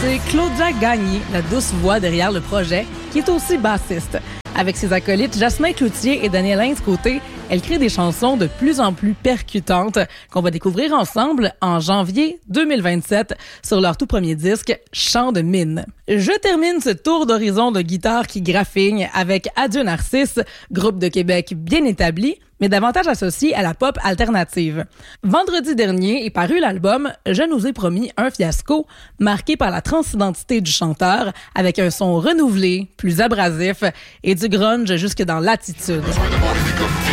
c'est Claudia Gagné, la douce voix derrière le projet, qui est aussi bassiste. Avec ses acolytes Jasmin Cloutier et Daniel Hintz-Côté, elle crée des chansons de plus en plus percutantes qu'on va découvrir ensemble en janvier 2027 sur leur tout premier disque, Chant de mine. Je termine ce tour d'horizon de guitare qui graffigne avec Adieu Narcisse, groupe de Québec bien établi, mais davantage associé à la pop alternative. Vendredi dernier est paru l'album Je nous ai promis un fiasco, marqué par la transidentité du chanteur, avec un son renouvelé, plus abrasif et du grunge jusque dans l'attitude.